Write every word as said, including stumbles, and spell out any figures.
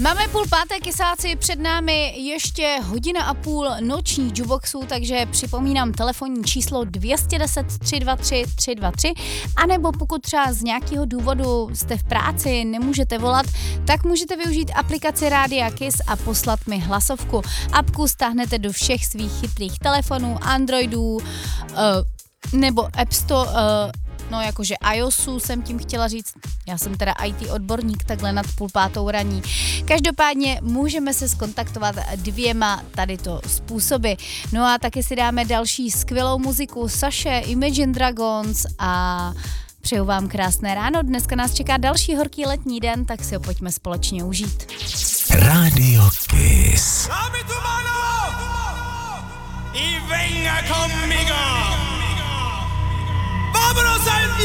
Máme půl páté, kysáci, před námi ještě hodina a půl noční jukeboxů, takže připomínám telefonní číslo dvě deset tři dva tři tři dva tři, anebo pokud třeba z nějakého důvodu jste v práci, nemůžete volat, tak můžete využít aplikaci Rádia Kiss a poslat mi hlasovku. Apku stáhnete do všech svých chytrých telefonů, Androidů, uh, nebo App Store, uh, no jakože iOSu jsem tím chtěla říct, já jsem teda í té odborník takhle nad půl pátou raní. Každopádně můžeme se skontaktovat dvěma tady to způsoby. No a taky si dáme další skvělou muziku Saše, Imagine Dragons a přeju vám krásné ráno. Dneska nás čeká další horký letní den, tak si ho pojďme společně užít. Radio Kiss. Dame tu mano y venga conmigo. Vámonos al